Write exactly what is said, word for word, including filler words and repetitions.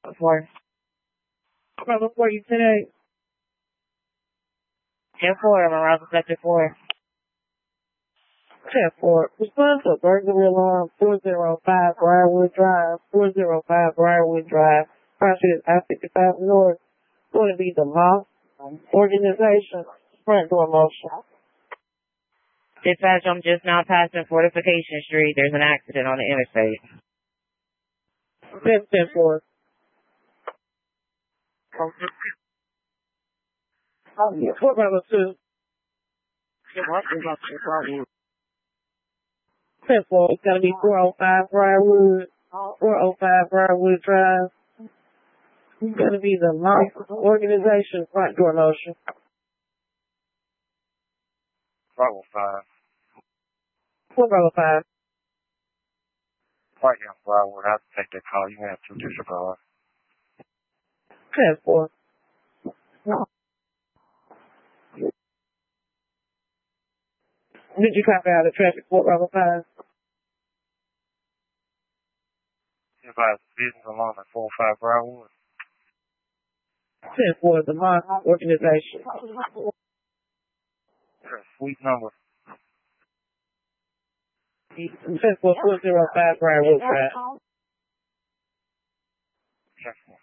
Four. Bravo four, you today. ten four, I'm around sector four. ten four. Response to burglary alarm four zero five Briarwood Drive. four zero five Briarwood Drive. Property is I fifty-five North. Going to be the Moss Organization. Front door motion. Dispatch, I'm just now passing Fortification Street. There's an accident on the interstate. ten ten four. Four Bravo two. ten four. It's going to be four oh five Briarwood. four oh five Briarwood Drive. It's going to be the Moss Organization. Front door motion. Bravo five. four Bravo five. Right now, Briarwood, I have to take that call. You have two disregard. ten four. Did you copy out of traffic, four Bravo five? Advise business along at four oh five Briarwood. ten four, the Moss Organization. Suite number. ten four, four oh five Briarwood Drive. Check.